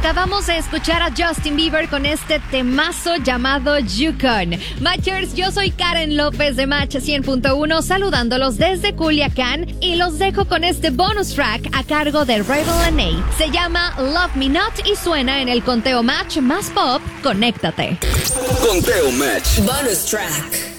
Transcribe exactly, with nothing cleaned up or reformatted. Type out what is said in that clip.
Acabamos de escuchar a Justin Bieber con este temazo llamado Yukon. Matchers, yo soy Karen López de Match cien punto uno, saludándolos desde Culiacán y los dejo con este bonus track a cargo de Rebel and A. Se llama Love Me Not y suena en el conteo Match más pop. Conéctate. Conteo Match. Bonus track.